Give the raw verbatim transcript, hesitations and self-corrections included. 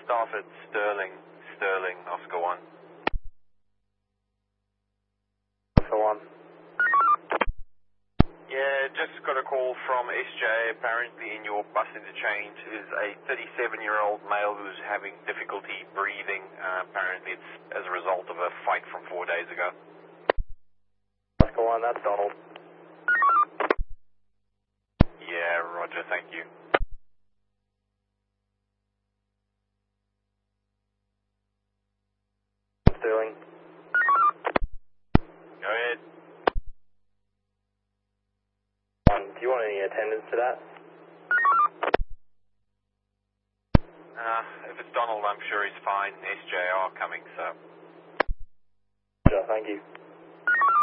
staff at Sterling, Sterling, Oscar one. Oscar one. Yeah, just got a call from S J. Apparently in your bus interchange is a thirty-seven-year-old male who's having difficulty breathing. Uh, apparently it's as a result of a fight from four days ago. Oscar one, that's Donald. Yeah, roger, thank you. Sterling. Go ahead. Um, do you want any attendance to that? Uh, if it's Donald, I'm sure he's fine. S J are coming, so. Sure, thank you.